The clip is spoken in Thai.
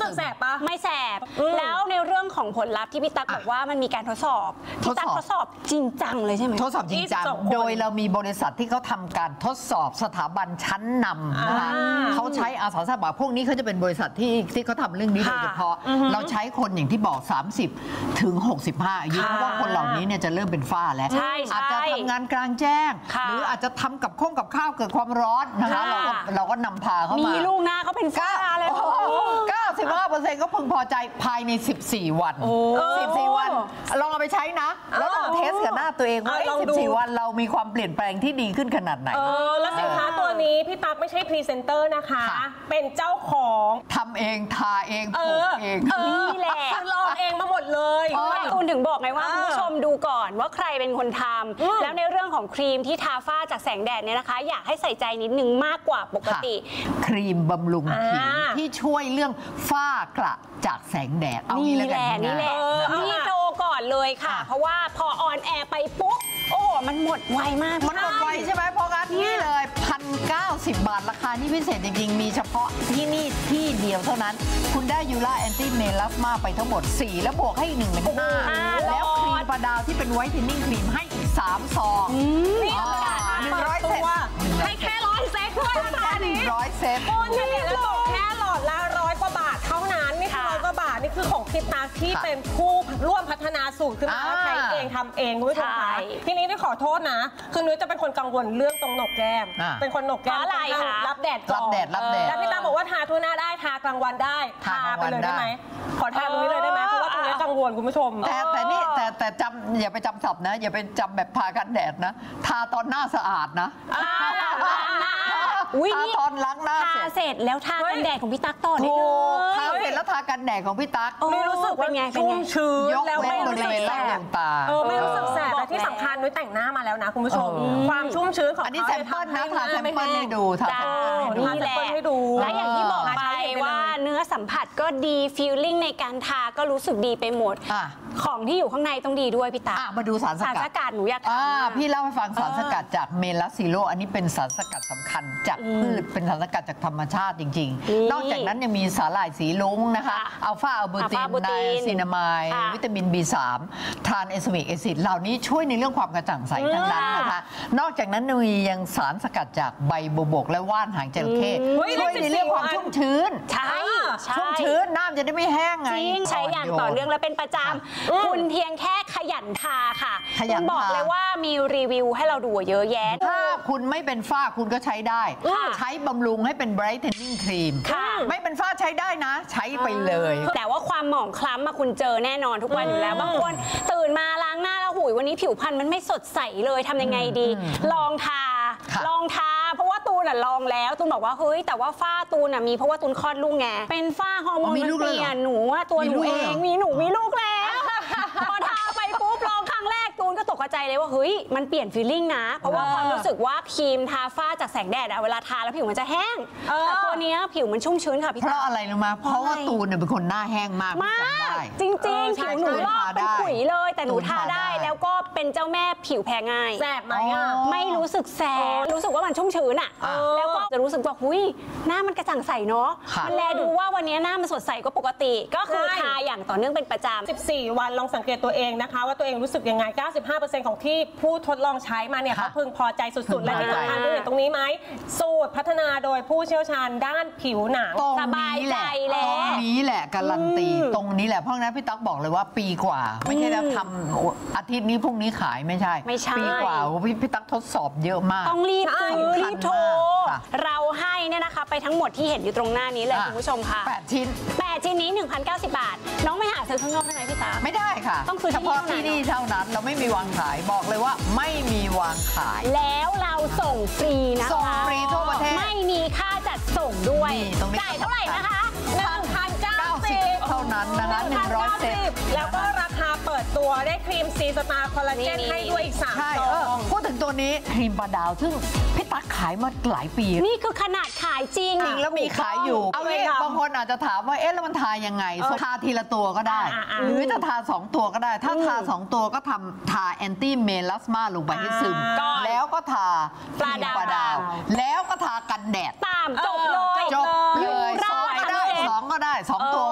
สึกแสบปะไม่แสบแล้วในเรื่องของผลลัพธ์ที่พี่ตั๊กบอกว่ามันมีการทดสอบพี่ตั๊กทดสอบจริงจังเลยใช่ไหมทดสอบจริงจังโดยเรามีบริษัทที่เขาทำการทดสอบสถาบันชั้นนำนะคะเขาใช้อาสาสมัครพวกนี้เขาจะเป็นบริษัทที่เขาทำเรื่องนี้โดยเฉพาะเราใช้คนอย่างที่บอก30 ถึง 65 อายุเพราะว่าคนเหล่านี้เนี่ยจะเริ่มเป็นฝ้าแล้วอาจจะทำงานกลางแจ้งหรืออาจจะทำกับข้าวเกิดความร้อนนะคะเราก็นำพาเขามีลูกหน้าเขาเป็นฝ้าเลย 95%ก็พึงพอใจภายใน14 วัน14 วันลองเอาไปใช้นะแล้วลองเทสกับหน้าตัวเองว่า14 วันเรามีความเปลี่ยนแปลงที่ดีขึ้นขนาดไหนแล้วสินค้าตัวนี้พี่ตั๊กไม่ใช่พรีเซนเตอร์นะคะเป็นเจ้าของทำเองทาเองปลูกเองนี่แหละลองเองมาหมดเลยตูนถึงบอกไงว่าคุณผู้ชมดูก่อนว่าใครเป็นคนทำแล้วในเรื่องของครีมที่ทาฝ้าจากแสงแดดเนี่ยนะคะอยากให้ใส่ใจนิดนึงมากกว่าปกติครีมบำรุงผิวที่ช่วยเรื่องฝ้ากระจากแสงแดดเอางี้แล้วกันนี่แหละนี่โทรก่อนเลยค่ะเพราะว่าพอออนแอร์ไปปุ๊บโอ้มันหมดไวมากมันหมดไวใช่ไหมเพราะงั้นนี่เลย1,090 บาทราคาที่พิเศษจริงๆมีเฉพาะที่นี่ที่เดียวเท่านั้นคุณได้ยูราแอนตี้เมลาสมาไปทั้งหมด4แล้วบวกให้อีก1เป็น5แล้วครีมประดาวที่เป็นไวท์เทนนิ่งครีมให้อีก3 ซองนี่100 เซตให้แค่100 เซตด้วยนะคะนี้ 100 เซตคุณเฉลี่ยแล้วตกแค่หลอดละ100 กว่าบาทเท่านั้นนี่คือ100 กว่าบาทนี่คือของพี่ตั๊กที่เป็นผู้ร่วมพัฒนาสูตรขึ้นมาใช้เองทำเองคุณผู้ชมคะทีนี้ได้ขอโทษนะคือนุ้ยจะเป็นคนกังวลเรื่องตรงหนกแก้มเป็นคนหนกแก้มอะไรรับแดดก่อนแล้วพี่ตั๊กบอกว่าทาทั่วหน้าได้ทากลางวันได้ทาไปเลยได้ไหมขอทาตรงนี้เลยได้ไหมเพราะว่าตรงนี้กังวลคุณผู้ชมแต่จำอย่าไปจำศัพท์นะอย่าไปจำแบบทากันแดดนะทาตอนหน้าสะอาดนะทาตอนล้างหน้าเสร็จแล้วทากันแดดของพี่ตั๊กต่อได้เลยทาเสร็จแล้วทากันแดดของพี่ตั๊กไม่รู้สึกว่าชุ่มชื้นแล้วไม่รู้สึกแสบไม่รู้สึกแสบแต่ที่สำคัญนุ้ยแต่งหน้ามาแล้วนะคุณผู้ชมความชุ่มชื้นของอันนี้แซมเปิลนะทาแซมเปิลให้ดูทาแซมเปิลให้ดูและอย่างที่บอกไปว่าเนื้อสัมผัสก็ดีฟีลลิ่งในการทาก็รู้สึกดีไปหมดของที่อยู่ข้างในต้องดีด้วยพี่ตั๊กมาดูสารสกัดหนูอยากพี่เล่าให้ฟังสารสกัดจากเมลาซิโลอันนี้เป็นสารสกัดสำคัญจากพืชเป็นสารสกัดจากธรรมชาติจริงๆนอกจากนั้นยังมีสาหร่ายสีลุ้งนะคะอัลฟาอัลบูตินไนซินามายวิตามิน B3 ทานเอสเมกแอซิดเหล่านี้ช่วยในเรื่องความกระจ่างใสทั้งนั้นนะคะนอกจากนั้นมียังสารสกัดจากใบบัวบกและว่านหางจระเข้ช่วยในเรื่องความชุ่มชื้นชุ่มชื้นน้ำจะได้ไม่แห้งไงใช้อย่างต่อเนื่องและเป็นประจำคุณเพียงแค่ขยันทาค่ะคุณบอกเลยว่ามีรีวิวให้เราดูเยอะแยะถ้าคุณไม่เป็นฝ้าคุณก็ใช้ได้ใช้บำรุงให้เป็น brightening cream ไม่เป็นฝ้าใช้ได้นะใช้ไปเลยแต่ว่าความหมองคล้ำมาคุณเจอแน่นอนทุกวันอยู่แล้วบางคนตื่นมาล้างหน้าแล้วหุยวันนี้ผิวพรรณมันไม่สดใสเลยทำยังไงดีลองทาเพราะว่าตูนลองแล้วตูนบอกว่าเฮ้ยแต่ว่าฝ้าตูนมีเพราะว่าตูนคลอดลูกไงเป็นฝ้าฮอร์โมนมันเปลี่ยนหนูว่าตัวหนูเองมีลูกแล้วพอทาไปปุ๊บลองครั้งแรกตูนก็ตกใจเลยว่าเฮ้ยมันเปลี่ยนฟีลลิ่งนะเพราะว่าความรู้สึกว่าครีมทาฝ้าจากแสงแดดเวลาทาแล้วผิวมันจะแห้งแต่ตัวนี้ผิวมันชุ่มชื้นค่ะพี่เพราะอะไรรู้ไหมเพราะว่าตูนเป็นคนหน้าแห้งมากจริงๆผิวหนูลอกเป็นขุยเลยแต่หนูทาได้แล้วก็เป็นเจ้าแม่ผิวแพ้ง่ายแสบไหมไม่รู้สึกแสบรู้สึกว่ามันชุ่มชื้นแล้วก็จะรู้สึกว่าหุ้ยหน้ามันกระจ่างใสเนาะมันแลดูว่าวันนี้หน้ามันสดใสกว่าปกติก็คือทาอย่างต่อเนื่องเป็นประจำ 14 วันลองสังเกตตัวเองนะคะว่าตัวเองรู้สึกยังไง 95% ของที่ผู้ทดลองใช้มาเนี่ยเขาพึงพอใจสุดๆและที่สำคัญคือเห็นตรงนี้ไหมสูตรพัฒนาโดยผู้เชี่ยวชาญด้านผิวหนังสบายใจแล้วตรงนี้แหละการันตีตรงนี้แหละเพราะงั้นพี่ตั๊กบอกเลยว่าปีกว่าไม่ใช่แล้วทำอาทิตย์นี้พรุ่งนี้ขายไม่ใช่ปีกว่าพี่ตั๊กทดสอบเยอะมากต้องรีบซื้อรีบโทรเราให้เนี่ยนะคะไปทั้งหมดที่เห็นอยู่ตรงหน้านี้เลยคุณผู้ชมค่ะ 8 ชิ้นนี้ 1,090 บาทน้องไม่หาซื้อข้างนอกได้ไหมพี่ตาไม่ได้ค่ะต้องซื้อเฉพาะที่นี่เท่านั้นเราไม่มีวางขายบอกเลยว่าไม่มีวางขายแล้วเราส่งฟรีนะคะส่งฟรีทั่วประเทศไม่มีค่าจัดส่งด้วยจ่ายเท่าไหร่นะคะ 1,090 เท่านั้นนะคะ100 เซตแล้วก็ราคาเปิดตัวได้ครีมซีสตาร์คอลลาเจนให้ด้วยอีก3 ซองพูดถึงตัวนี้ครีมประดาวซึ่งพี่ตั๊กขายมาหลายปีนี่คือขนาดขายจริงแล้วมีขายอยู่บางคนอาจจะถามว่าแล้วมันทายังไงทาทีละตัวก็ได้หรือจะทา2 ตัวก็ได้ถ้าทา2 ตัวก็ทาแอนตี้เมลาสมาลงไปให้ซึมแล้วก็ทาครีมประดาวแล้วก็ทากันแดดจบเลย 2 ก็ได้2 ตัว